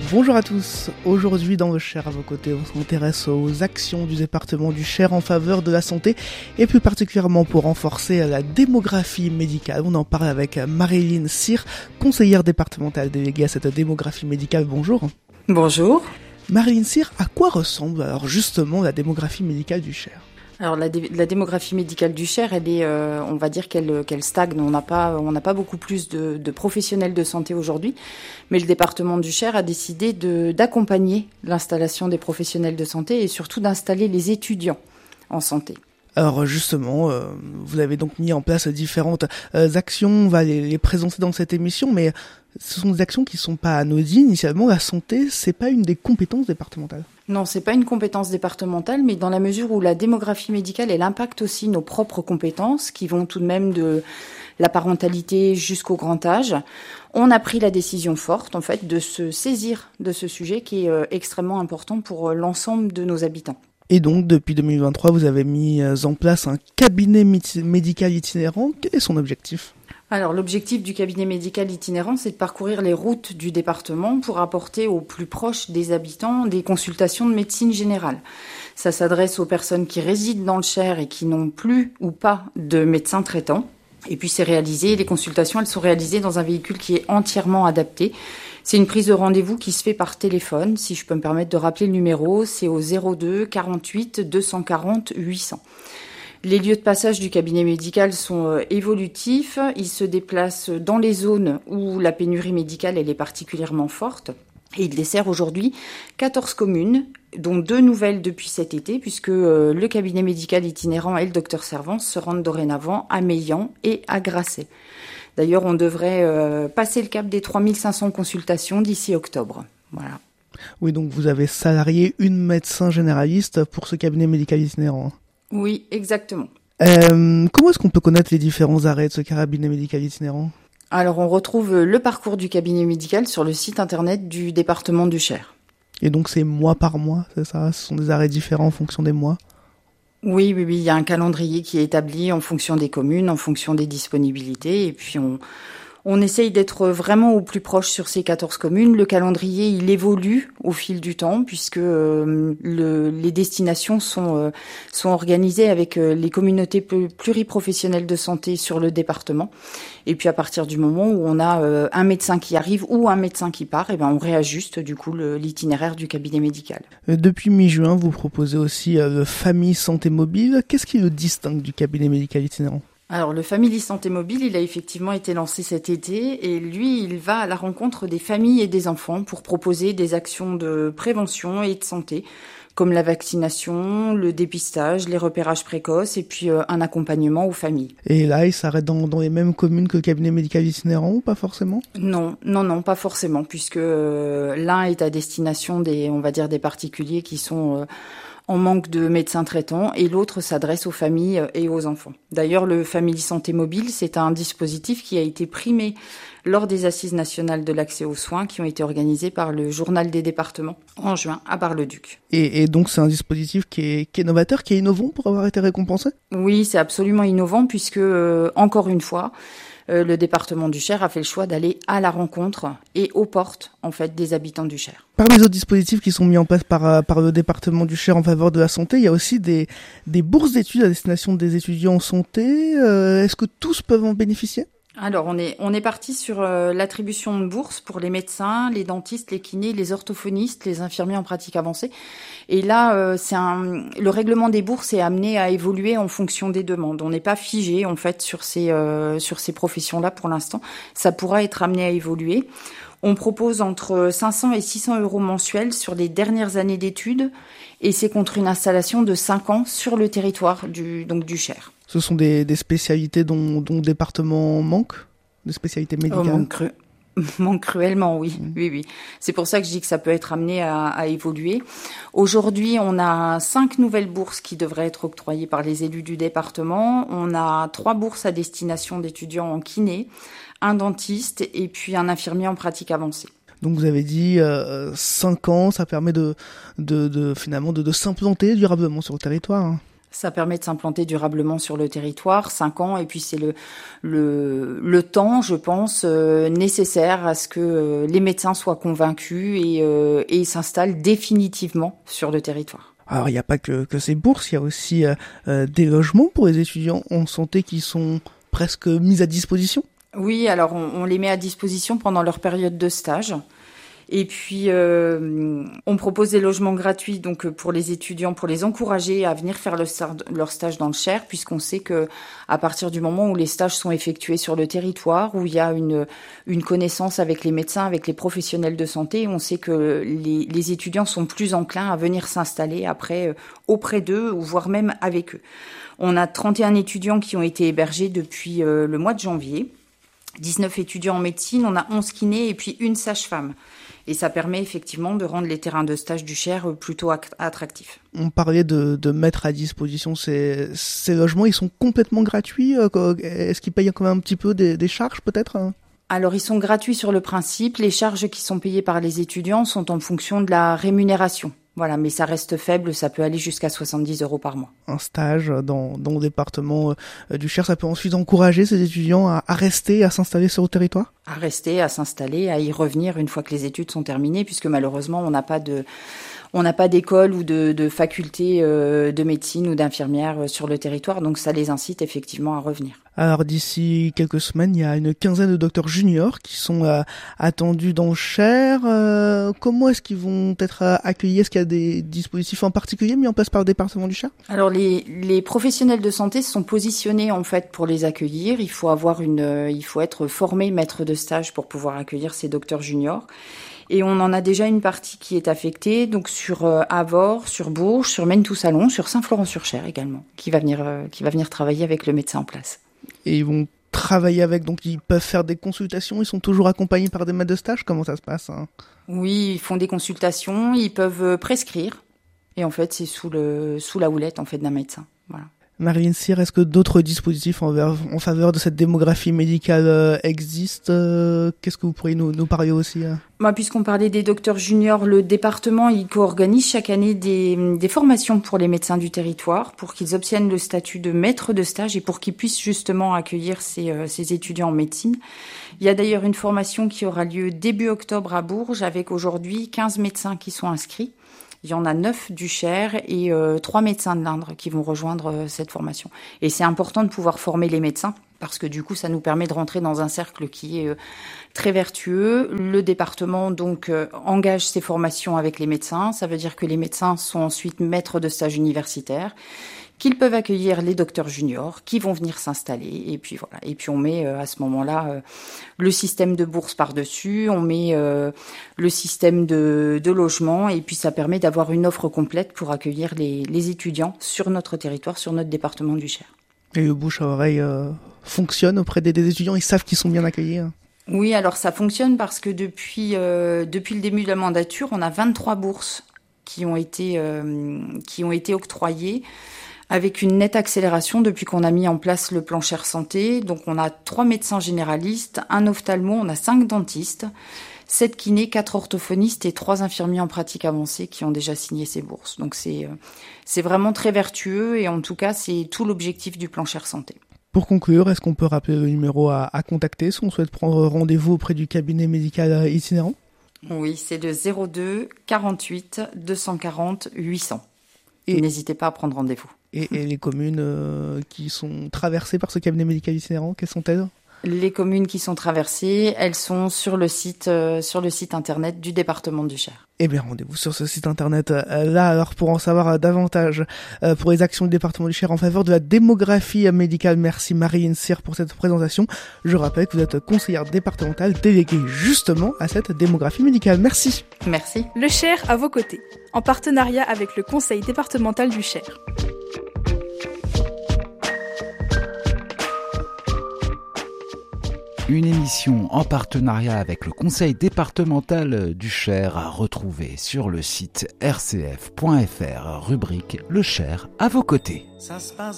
Bonjour à tous, aujourd'hui dans le Cher à vos côtés, on s'intéresse aux actions du département du Cher en faveur de la santé et plus particulièrement pour renforcer la démographie médicale. On en parle avec Marilyn Cyr, conseillère départementale déléguée à cette démographie médicale. Bonjour. Bonjour. Marilyn Cyr, à quoi ressemble alors justement la démographie médicale du Cher ? Alors la démographie médicale du Cher, elle est, on va dire qu'elle stagne. On n'a pas beaucoup plus de professionnels de santé aujourd'hui, mais le département du Cher a décidé d'accompagner l'installation des professionnels de santé et surtout d'installer les étudiants en santé. Alors justement, vous avez donc mis en place différentes actions, on va les présenter dans cette émission, mais ce sont des actions qui ne sont pas anodines. Initialement, la santé, c'est pas une des compétences départementales. Non, c'est pas une compétence départementale, mais dans la mesure où la démographie médicale, elle impacte aussi nos propres compétences, qui vont tout de même de la parentalité jusqu'au grand âge, on a pris la décision forte, en fait, de se saisir de ce sujet qui est extrêmement important pour l'ensemble de nos habitants. Et donc, depuis 2023, vous avez mis en place un cabinet médical itinérant. Quel est son objectif ? Alors, l'objectif du cabinet médical itinérant, c'est de parcourir les routes du département pour apporter aux plus proches des habitants des consultations de médecine générale. Ça s'adresse aux personnes qui résident dans le Cher et qui n'ont plus ou pas de médecin traitant. Et puis, les consultations, elles sont réalisées dans un véhicule qui est entièrement adapté. C'est une prise de rendez-vous qui se fait par téléphone. Si je peux me permettre de rappeler le numéro, c'est au 02 48 240 800. Les lieux de passage du cabinet médical sont évolutifs. Ils se déplacent dans les zones où la pénurie médicale elle est particulièrement forte. Et il dessert aujourd'hui 14 communes, dont 2 nouvelles depuis cet été, puisque le cabinet médical itinérant et le docteur Servance se rendent dorénavant à Meillan et à Grasset. D'ailleurs, on devrait passer le cap des 3500 consultations d'ici octobre. Voilà. Oui, donc vous avez salarié une médecin généraliste pour ce cabinet médical itinérant. Oui, exactement. Comment est-ce qu'on peut connaître les différents arrêts de ce cabinet médical itinérant ? Alors, on retrouve le parcours du cabinet médical sur le site internet du département du Cher. Et donc, c'est mois par mois, c'est ça ? Ce sont des arrêts différents en fonction des mois ? Oui, il y a un calendrier qui est établi en fonction des communes, en fonction des disponibilités, et puis on essaye d'être vraiment au plus proche sur ces 14 communes. Le calendrier, il évolue au fil du temps, puisque les destinations sont organisées avec les communautés pluriprofessionnelles de santé sur le département. Et puis à partir du moment où on a un médecin qui arrive ou un médecin qui part, on réajuste du coup l'itinéraire du cabinet médical. Depuis mi-juin, vous proposez aussi le Famille Santé Mobile. Qu'est-ce qui le distingue du cabinet médical itinérant ? Alors, le Family Santé Mobile, il a effectivement été lancé cet été et lui, il va à la rencontre des familles et des enfants pour proposer des actions de prévention et de santé, comme la vaccination, le dépistage, les repérages précoces et puis un accompagnement aux familles. Et là, il s'arrête dans les mêmes communes que le cabinet médical itinérant ou pas forcément ? Non, pas forcément, puisque l'un est à destination des particuliers qui sont en manque de médecins traitants et l'autre s'adresse aux familles et aux enfants. D'ailleurs, le Family Santé Mobile, c'est un dispositif qui a été primé lors des Assises nationales de l'accès aux soins qui ont été organisées par le Journal des départements en juin à Bar-le-Duc. Et donc, c'est un dispositif qui est novateur, qui est innovant pour avoir été récompensé ? Oui, c'est absolument innovant puisque, encore une fois, le département du Cher a fait le choix d'aller à la rencontre et aux portes, en fait, des habitants du Cher. Parmi les autres dispositifs qui sont mis en place par le département du Cher en faveur de la santé, il y a aussi des bourses d'études à destination des étudiants en santé. Est-ce que tous peuvent en bénéficier ? Alors, on est parti sur l'attribution de bourses pour les médecins, les dentistes, les kinés, les orthophonistes, les infirmiers en pratique avancée. Et là, le règlement des bourses est amené à évoluer en fonction des demandes. On n'est pas figé, en fait, sur ces professions-là pour l'instant. Ça pourra être amené à évoluer. On propose entre 500 et 600 euros mensuels sur les dernières années d'études et c'est contre une installation de 5 ans sur le territoire du Cher. Ce sont des spécialités dont le département manque ? Des spécialités médicales ? Manque cruellement, oui. Oui. C'est pour ça que je dis que ça peut être amené à évoluer. Aujourd'hui, on a 5 nouvelles bourses qui devraient être octroyées par les élus du département. On a 3 bourses à destination d'étudiants en kiné, un dentiste et puis un infirmier en pratique avancée. Donc vous avez dit 5 ans, ça permet finalement de s'implanter durablement sur le territoire. Ça permet de s'implanter durablement sur le territoire, 5 ans, et puis c'est le temps, je pense, nécessaire à ce que les médecins soient convaincus et s'installent définitivement sur le territoire. Alors il n'y a pas que ces bourses, il y a aussi des logements pour les étudiants en santé qui sont presque mis à disposition. Oui, alors on les met à disposition pendant leur période de stage. Et puis, on propose des logements gratuits donc pour les étudiants, pour les encourager à venir faire leur stage dans le Cher, puisqu'on sait que à partir du moment où les stages sont effectués sur le territoire, où il y a une connaissance avec les médecins, avec les professionnels de santé, on sait que les étudiants sont plus enclins à venir s'installer après auprès d'eux, ou voire même avec eux. On a 31 étudiants qui ont été hébergés depuis le mois de janvier. 19 étudiants en médecine, on a 11 kinés et puis une sage-femme. Et ça permet effectivement de rendre les terrains de stage du Cher plutôt attractifs. On parlait de mettre à disposition ces logements, ils sont complètement gratuits. Est-ce qu'ils payent quand même un petit peu des charges peut-être ? Alors ils sont gratuits sur le principe. Les charges qui sont payées par les étudiants sont en fonction de la rémunération. Voilà, mais ça reste faible, ça peut aller jusqu'à 70 € par mois. Un stage dans le département du Cher, ça peut ensuite encourager ces étudiants à rester, à s'installer sur le territoire ? À rester, à s'installer, à y revenir une fois que les études sont terminées, puisque malheureusement on n'a pas d'école ou de faculté de médecine ou d'infirmière sur le territoire, donc ça les incite effectivement à revenir. Alors d'ici quelques semaines, il y a une quinzaine de docteurs juniors qui sont attendus dans le Cher. Comment est-ce qu'ils vont être accueillis ? Est-ce qu'il y a des dispositifs en particulier mis en place par le département du Cher ? Alors les professionnels de santé se sont positionnés en fait pour les accueillir. Il faut être formé maître de stage pour pouvoir accueillir ces docteurs juniors. Et on en a déjà une partie qui est affectée, donc sur Avord, sur Bourges, sur Maine-Tout-Salon, sur Saint-Florent-sur-Cher également, qui va venir travailler avec le médecin en place. Et ils vont travailler avec, donc ils peuvent faire des consultations, ils sont toujours accompagnés par des maîtres de stage, comment ça se passe hein ? Oui, ils font des consultations, ils peuvent prescrire, et en fait c'est sous la houlette en fait d'un médecin, voilà. Marilyn Cyr, est-ce que d'autres dispositifs en faveur de cette démographie médicale existent ? Qu'est-ce que vous pourriez nous parler aussi Puisqu'on parlait des docteurs juniors, le département il co-organise chaque année des formations pour les médecins du territoire pour qu'ils obtiennent le statut de maître de stage et pour qu'ils puissent justement accueillir ces étudiants en médecine. Il y a d'ailleurs une formation qui aura lieu début octobre à Bourges avec aujourd'hui 15 médecins qui sont inscrits. Il y en a 9 du Cher et 3 médecins de l'Indre qui vont rejoindre cette formation. Et c'est important de pouvoir former les médecins parce que du coup, ça nous permet de rentrer dans un cercle qui est très vertueux. Le département donc engage ces formations avec les médecins. Ça veut dire que les médecins sont ensuite maîtres de stage universitaires, qu'ils peuvent accueillir les docteurs juniors qui vont venir s'installer. Et puis voilà. Et puis on met à ce moment-là le système de bourse par-dessus, on met le système de logement et puis ça permet d'avoir une offre complète pour accueillir les étudiants sur notre territoire, sur notre département du Cher. Et le bouche à oreille fonctionne auprès des étudiants, ils savent qu'ils sont bien accueillis Oui, alors ça fonctionne parce que depuis le début de la mandature, on a 23 bourses qui ont été octroyées avec une nette accélération depuis qu'on a mis en place le plan Cher Santé. Donc on a 3 médecins généralistes, un ophtalmo, on a 5 dentistes, 7 kinés, 4 orthophonistes et 3 infirmiers en pratique avancée qui ont déjà signé ces bourses. Donc c'est vraiment très vertueux et en tout cas c'est tout l'objectif du plan Cher Santé. Pour conclure, est-ce qu'on peut rappeler le numéro à contacter si on souhaite prendre rendez-vous auprès du cabinet médical itinérant ? Oui, c'est le 02 48 240 800. Et n'hésitez pas à prendre rendez-vous. Et les communes qui sont traversées par ce cabinet médical itinérant, quelles sont-elles ? Les communes qui sont traversées, elles sont sur le site internet du département du Cher. Eh bien, rendez-vous sur ce site internet là, alors pour en savoir davantage pour les actions du département du Cher en faveur de la démographie médicale. Merci Marilyn Cyr pour cette présentation. Je rappelle que vous êtes conseillère départementale déléguée justement à cette démographie médicale. Merci. Merci. Le Cher à vos côtés, en partenariat avec le conseil départemental du Cher. Une émission en partenariat avec le conseil départemental du Cher à retrouver sur le site rcf.fr, rubrique Le Cher à vos côtés. Ça se passe